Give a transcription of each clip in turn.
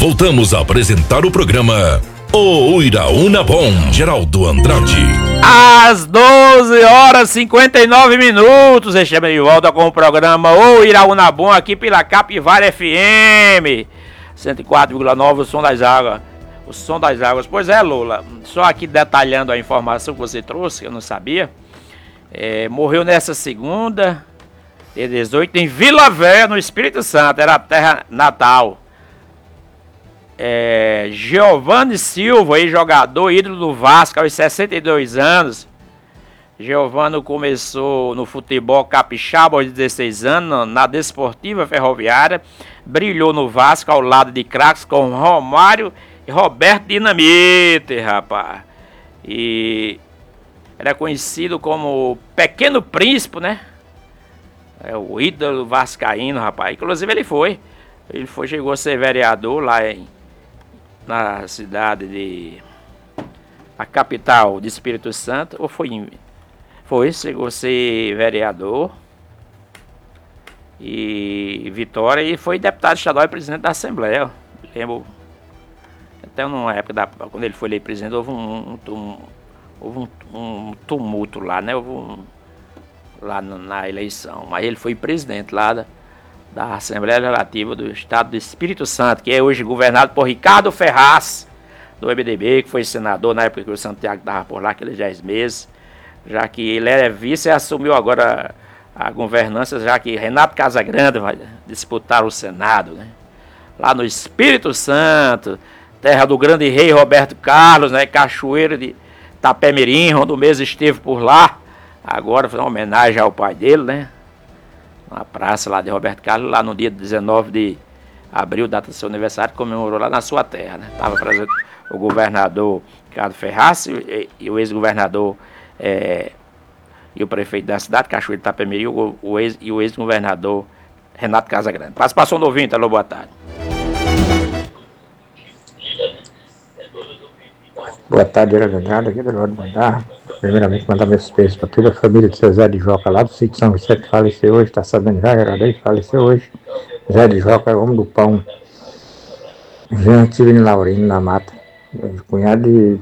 voltamos a apresentar o programa O Iraúna Bom, Geraldo Andrade. Às 12h59, estamos de volta com o programa O Iraúna Bom, aqui pela Capivara FM 104,9, o som das águas. O som das águas. Pois é, Lula, só aqui detalhando a informação que você trouxe, que eu não sabia. Morreu nessa segunda, dia 18, em Vila Velha, no Espírito Santo, era a terra natal. Giovanni Silva, jogador, ídolo do Vasco, aos 62 anos. Giovanni começou no futebol capixaba aos 16 anos, na Desportiva Ferroviária. Brilhou no Vasco ao lado de craques como Romário e Roberto Dinamite, rapaz. E era conhecido como Pequeno Príncipe, né? O ídolo vascaíno, rapaz. Inclusive ele chegou a ser vereador lá na cidade a capital de Espírito Santo, ou chegou a ser vereador e Vitória, e foi deputado estadual e presidente da Assembleia. Lembro, até numa época, quando ele foi eleito presidente, houve um tumulto lá, né? Lá na eleição, mas ele foi presidente lá da Assembleia Legislativa do Estado do Espírito Santo, que é hoje governado por Ricardo Ferraz, do MDB, que foi senador na época que o Santiago estava por lá, aqueles 10 meses, já que ele era vice e assumiu agora a governança, já que Renato Casagrande vai disputar o Senado, né? Lá no Espírito Santo, terra do grande rei Roberto Carlos, né? Cachoeiro de Itapemirim, onde o mesmo esteve por lá. Agora foi uma homenagem ao pai dele, né? Na praça lá de Roberto Carlos, lá no dia 19 de abril, data do seu aniversário, comemorou lá na sua terra, né? Estava presente o governador Ricardo Ferraz e o ex-governador e o prefeito da cidade, Cachoeiro de Itapemirim, e o ex-governador Renato Casagrande. Participação do ouvinte, alô, boa tarde. Boa tarde, Andrade, aqui do Lado do Mandar. Primeiramente, mandar meus beijos para toda a família de seu Zé de Joca, lá do sítio São Vicente, que faleceu hoje, está sabendo já, que faleceu hoje. Zé de Joca é o homem do pão. Jean Tivini Laurino, na mata. Cunhado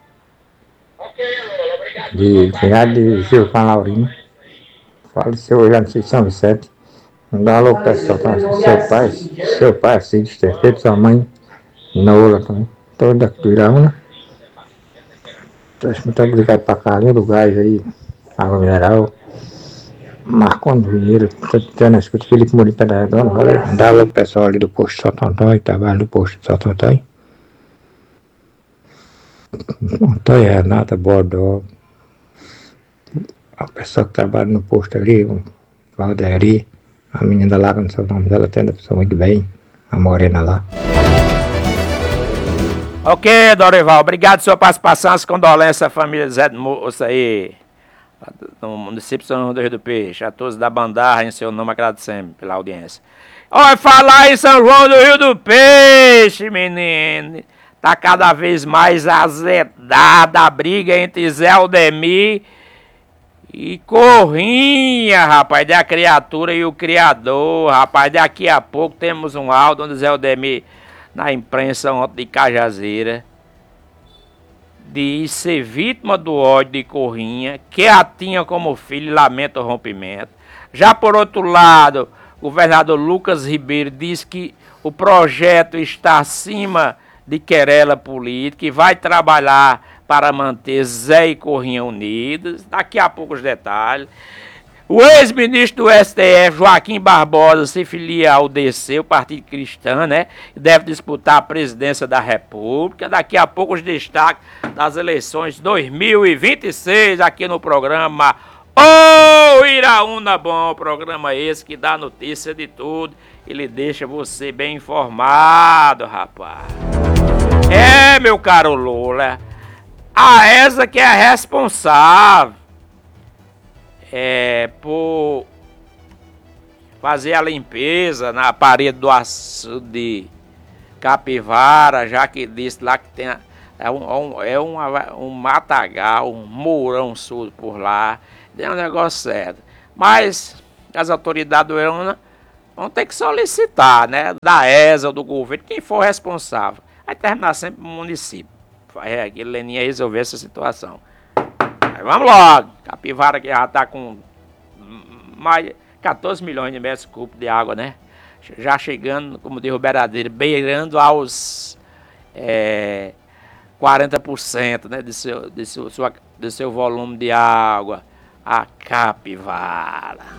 de Gilvan Laurino. Faleceu hoje lá no sítio São Vicente. Mandar um alô pro pessoal, tá? Seu pai, assim, de Estefeito, sua mãe, Nola também. Toda do Iraúna. Muito obrigado pra Carlinhos do Gás aí, água mineral. Marcondes Vinheiro, tô na escuta, Felipe Mourinho Pedra Redonda, valeu. Dá alô pro pessoal ali do posto Santo Antônio, trabalho do posto Santo Antônio. Antônio, Renata, Bodó. A pessoa que trabalha no posto ali, o Valderi, a menina lá, não sei o nome dela, atende a pessoa muito bem, a morena lá. Ok, Dorival, obrigado pela sua participação, as condolências à família Zé de Moça aí, no município de São João do Rio do Peixe, a todos da Bandarra, em seu nome, agradecemos pela audiência. Olha, falar em São João do Rio do Peixe, menino, tá cada vez mais azedada a briga entre Zé Aldemir e Corrinha, rapaz, da criatura e o criador, rapaz, daqui a pouco temos um áudio onde Zé Aldemir, na imprensa ontem de Cajazeira, diz ser vítima do ódio de Corrinha, que a tinha como filho e lamenta o rompimento. Já por outro lado, o governador Lucas Ribeiro diz que o projeto está acima de querela política e vai trabalhar para manter Zé e Corrinha unidos. Daqui a pouco os detalhes. O ex-ministro do STF, Joaquim Barbosa, se filia ao DC, o Partido Cristão, né? Deve disputar a presidência da República. Daqui a pouco os destaques das eleições 2026, aqui no programa O Iraúna Bom. Programa esse que dá notícia de tudo. Ele deixa você bem informado, rapaz. Meu caro Lula, a ESA que é responsável por fazer a limpeza na parede do açude de Capivara, já que disse lá que tem um matagal, um mourão surdo por lá, é um negócio certo. Mas as autoridades do Iraúna vão ter que solicitar, né? Da ESA ou do governo, quem for responsável. Vai terminar sempre o município. Vai aqui, Leninha, resolver essa situação. Mas vamos logo. Capivara que já está com mais 14 milhões de metros cúbicos de água, né? Já chegando, como diz o Beradeiro, beirando aos 40%, né, do seu volume de água. A capivara.